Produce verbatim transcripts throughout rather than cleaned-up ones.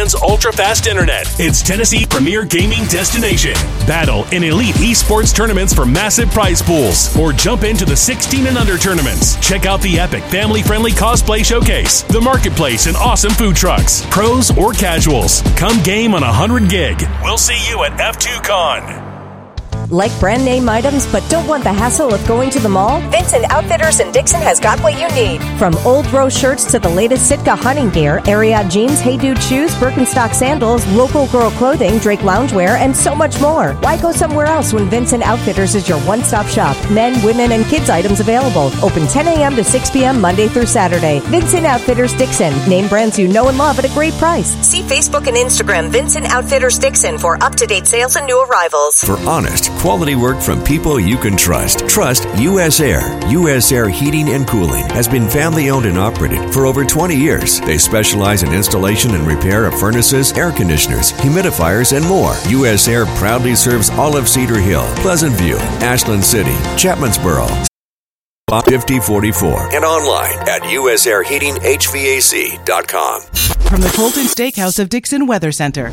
Brands ultra-fast internet. It's Tennessee's premier gaming destination. Battle in elite esports tournaments for massive prize pools, or jump into the sixteen and under tournaments. Check out the epic family-friendly cosplay showcase, the marketplace, and awesome food trucks. Pros or casuals, come game on one hundred gig. We'll see you at F two Con. Like brand name items but don't want the hassle of going to the mall? Vincent Outfitters in Dixon has got what you need. From old rose shirts to the latest Sitka hunting gear, Ariat jeans, Hey Dude shoes, Birkenstock sandals, local girl clothing, Drake loungewear, and so much more. Why go somewhere else when Vincent Outfitters is your one-stop shop? Men, women, and kids items available. Open ten a.m. to six p.m. Monday through Saturday. Vincent Outfitters Dixon. Name brands you know and love at a great price. See Facebook and Instagram Vincent Outfitters Dixon for up-to-date sales and new arrivals. For honest, quality work from people you can trust. Trust U S Air. U S Air Heating and Cooling has been family owned and operated for over twenty years. They specialize in installation and repair of furnaces, air conditioners, humidifiers, and more. U S Air proudly serves all of Cedar Hill, Pleasant View, Ashland City, Chapmansboro, fifty forty-four, and online at U S air heating H V A C dot com. From the Colton Steakhouse of Dixon Weather Center.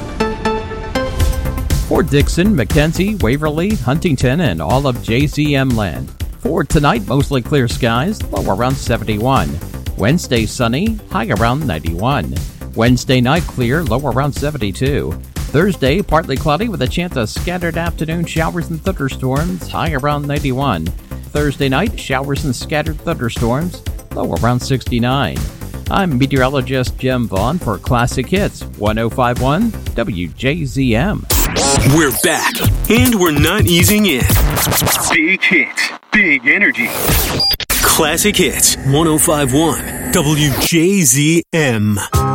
For Dixon, McKenzie, Waverly, Huntington, and all of J Z M land. For tonight, mostly clear skies, low around seventy-one. Wednesday, sunny, high around ninety-one. Wednesday night, clear, low around seventy-two. Thursday, partly cloudy with a chance of scattered afternoon showers and thunderstorms, high around ninety-one. Thursday night, showers and scattered thunderstorms, low around sixty-nine. I'm meteorologist Jim Vaughn for Classic Hits, one oh five point one W J Z M. We're back, and we're not easing in. Big hits, big energy. Classic Hits, one oh five point one W J Z M.